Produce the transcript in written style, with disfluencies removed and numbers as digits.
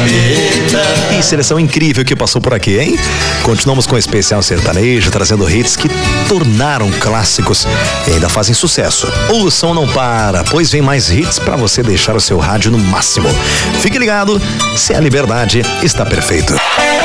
Que seleção incrível que passou por aqui, hein? Continuamos com o especial sertanejo, trazendo hits que tornaram clássicos e ainda fazem sucesso. O som não para, pois vem mais hits pra você deixar o seu rádio no máximo. Fique ligado, se a liberdade está perfeito.